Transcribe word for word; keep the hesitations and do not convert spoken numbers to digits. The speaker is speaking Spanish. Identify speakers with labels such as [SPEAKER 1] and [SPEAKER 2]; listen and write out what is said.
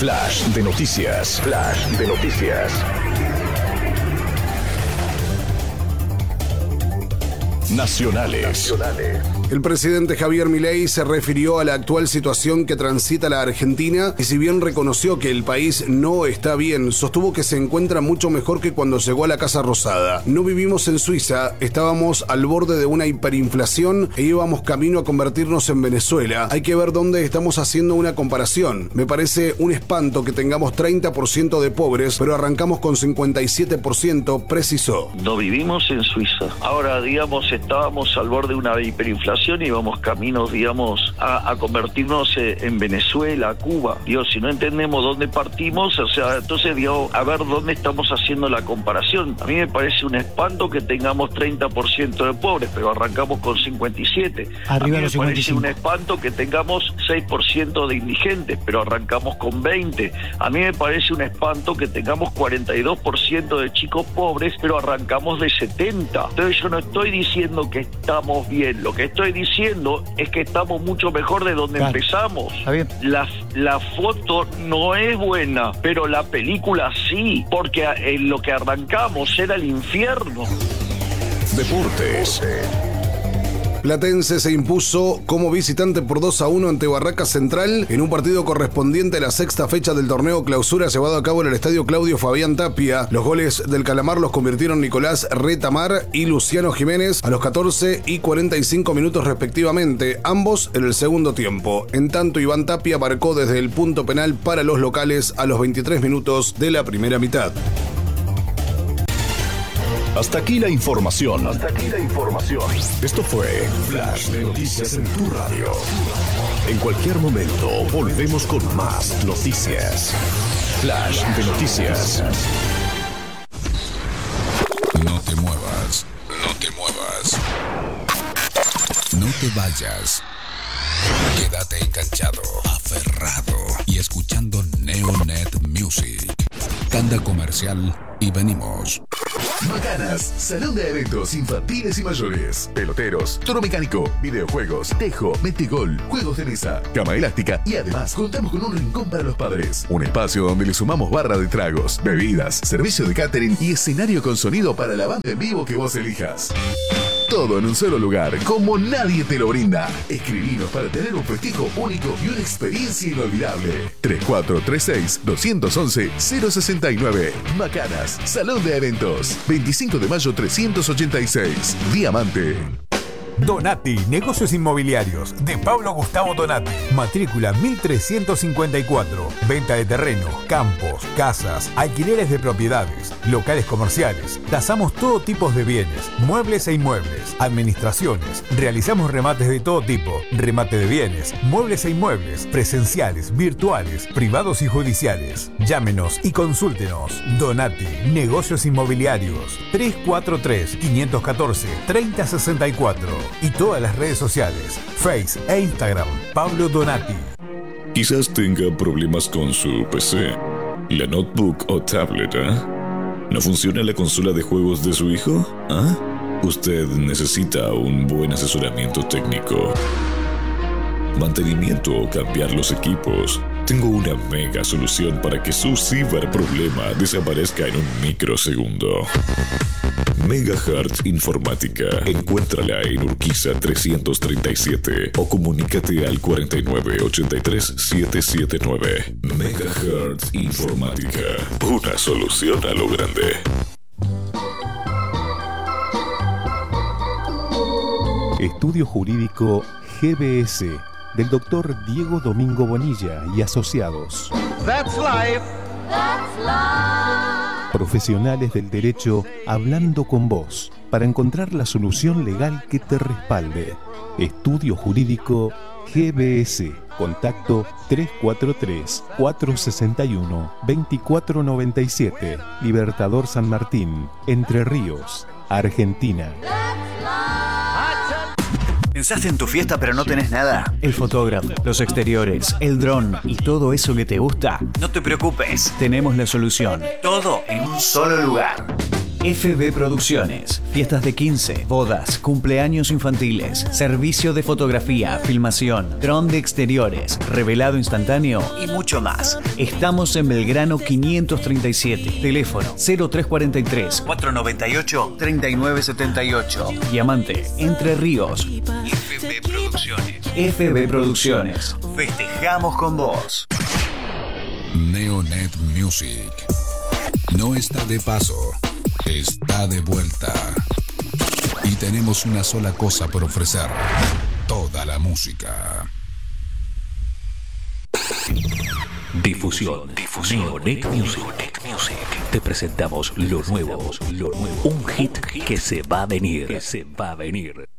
[SPEAKER 1] Flash de noticias. Flash de noticias. Nacionales. Nacionales.
[SPEAKER 2] El presidente Javier Milei se refirió a la actual situación que transita la Argentina y si bien reconoció que el país no está bien, sostuvo que se encuentra mucho mejor que cuando llegó a la Casa Rosada. No vivimos en Suiza, estábamos al borde de una hiperinflación e íbamos camino a convertirnos en Venezuela. Hay que ver dónde estamos haciendo una comparación. Me parece un espanto que tengamos treinta por ciento de pobres, pero arrancamos con cincuenta y siete por ciento, precisó.
[SPEAKER 3] No vivimos en Suiza. Ahora, digamos, estábamos al borde de una hiperinflación y vamos caminos, digamos, a, a convertirnos en Venezuela, Cuba. Dios, si no entendemos dónde partimos, o sea, entonces, digo, a ver dónde estamos haciendo la comparación. A mí me parece un espanto que tengamos treinta por ciento de pobres, pero arrancamos con cincuenta y siete.
[SPEAKER 4] Arriba
[SPEAKER 3] a mí me
[SPEAKER 4] cincuenta y cinco.
[SPEAKER 3] parece un espanto que tengamos seis por ciento de indigentes, pero arrancamos con veinte. A mí me parece un espanto que tengamos cuarenta y dos por ciento de chicos pobres, pero arrancamos de setenta. Entonces yo no estoy diciendo que estamos bien, lo que estoy diciendo es que estamos mucho mejor de donde claro. empezamos.
[SPEAKER 4] Está bien.
[SPEAKER 3] La, la foto no es buena, pero la película sí, porque en lo que arrancamos era el infierno.
[SPEAKER 1] Deportes.
[SPEAKER 2] Platense se impuso como visitante por dos a uno ante Barracas Central en un partido correspondiente a la sexta fecha del torneo Clausura llevado a cabo en el estadio Claudio Fabián Tapia. Los goles del Calamar los convirtieron Nicolás Retamar y Luciano Jiménez a los catorce y cuarenta y cinco minutos respectivamente, ambos en el segundo tiempo. En tanto, Iván Tapia marcó desde el punto penal para los locales a los veintitrés minutos de la primera mitad.
[SPEAKER 1] Hasta aquí la información. Hasta aquí la información. Esto fue Flash de Noticias en tu radio. En cualquier momento volvemos con más noticias. Flash de Noticias.
[SPEAKER 5] No te muevas. No te muevas. No te vayas. Quédate enganchado, aferrado y escuchando Neonet Music. Tanda comercial y venimos.
[SPEAKER 6] Macanas, salón de eventos infantiles y mayores, peloteros, toro mecánico, videojuegos, tejo, metegol, juegos de mesa, cama elástica y además contamos con un rincón para los padres. Un espacio donde le sumamos barra de tragos, bebidas, servicio de catering y escenario con sonido para la banda en vivo que vos elijas. Todo en un solo lugar, como nadie te lo brinda. Escribinos para tener un festejo único y una experiencia inolvidable. tres cuatro tres seis, dos once, cero sesenta y nueve. Macanas, Salón de Eventos. veinticinco de mayo trescientos ochenta y seis. Diamante.
[SPEAKER 7] Donati, Negocios Inmobiliarios, de Pablo Gustavo Donati. Matrícula mil trescientos cincuenta y cuatro. Venta de terreno, campos, casas, alquileres de propiedades, locales comerciales. Tasamos todo tipo de bienes, muebles e inmuebles, administraciones. Realizamos remates de todo tipo, remate de bienes, muebles e inmuebles, presenciales, virtuales, privados y judiciales. Llámenos y consúltenos. Donati, Negocios Inmobiliarios. tres cuatro tres, cinco uno cuatro, tres cero seis cuatro. Y todas las redes sociales, Face e Instagram, Pablo Donati.
[SPEAKER 8] Quizás tenga problemas con su P C, la notebook o tablet, ¿eh? ¿No funciona la consola de juegos de su hijo? ¿Ah? Usted necesita un buen asesoramiento técnico, mantenimiento o cambiar los equipos. Tengo una mega solución para que su ciberproblema desaparezca en un microsegundo. Megahertz Informática. Encuéntrala en Urquiza trescientos treinta y siete o comunícate al cuarenta y nueve, ochenta y tres, setecientos setenta y nueve. Megahertz Informática. Una solución a lo grande.
[SPEAKER 9] Estudio Jurídico G B S del doctor Diego Domingo Bonilla y asociados.
[SPEAKER 10] That's life. That's life.
[SPEAKER 9] Profesionales del derecho hablando con vos para encontrar la solución legal que te respalde. Estudio Jurídico G B S. Contacto tres cuatro tres, cuatro seis uno, dos cuatro nueve siete. Libertador San Martín, Entre Ríos, Argentina.
[SPEAKER 11] ¿Pensaste en tu fiesta pero no tenés nada? El fotógrafo, los exteriores, el dron y todo eso que te gusta. No te preocupes, tenemos la solución. Todo en un solo lugar. F B Producciones. Fiestas de quince, bodas, cumpleaños infantiles, servicio de fotografía, filmación, dron de exteriores, revelado instantáneo y mucho más. Estamos en Belgrano quinientos treinta y siete. Teléfono cero tres cuatro tres, cuatro nueve ocho, tres nueve siete ocho. Diamante, Entre Ríos. F B Producciones. F B Producciones. Festejamos con vos.
[SPEAKER 5] Neonet Music. No está de paso, está de vuelta. Y tenemos una sola cosa por ofrecer: toda la música.
[SPEAKER 4] Difusión. Difusión. Neonet Music. Music. Te presentamos lo nuevo, lo nuevo. Un hit que se va a venir. Que se va a venir.